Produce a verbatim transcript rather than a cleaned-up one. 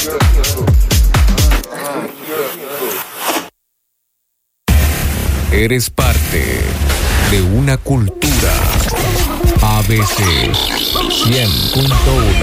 Eres parte de una cultura A B C cien punto uno.